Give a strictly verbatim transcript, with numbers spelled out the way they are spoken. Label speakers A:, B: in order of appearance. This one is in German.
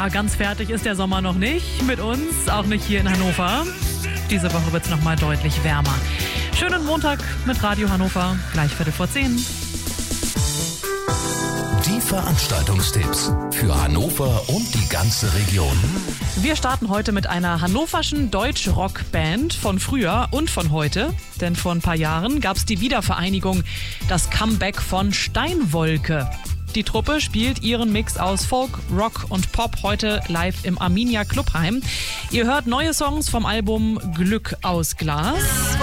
A: aber ganz fertig ist der Sommer noch nicht. Mit uns, auch nicht hier in Hannover. Diese Woche wird es nochmal deutlich wärmer. Schönen Montag mit Radio Hannover, gleich Viertel vor zehn.
B: Die Veranstaltungstipps für Hannover und die ganze Region.
A: Wir starten heute mit einer hannoverschen Deutsch-Rock-Band von früher und von heute. Denn vor ein paar Jahren gab es die Wiedervereinigung, das Comeback von Steinwolke. Die Truppe spielt ihren Mix aus Folk, Rock und Pop heute live im Arminia Clubheim. Ihr hört neue Songs vom Album Glück aus Glas.